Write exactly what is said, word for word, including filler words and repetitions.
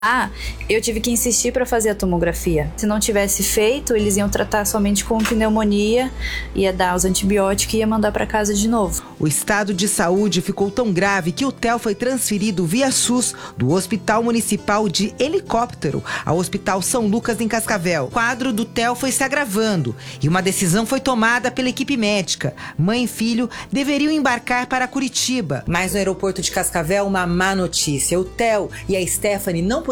Ah, eu tive que insistir para fazer a tomografia. Se não tivesse feito, eles iam tratar somente com pneumonia, ia dar os antibióticos e ia mandar para casa de novo. O estado de saúde ficou tão grave que o Theo foi transferido via SUS do Hospital Municipal de Helicóptero ao Hospital São Lucas, em Cascavel. O quadro do Theo foi se agravando e uma decisão foi tomada pela equipe médica. Mãe e filho deveriam embarcar para Curitiba. Mas no aeroporto de Cascavel, uma má notícia. O Theo e a Stephanie não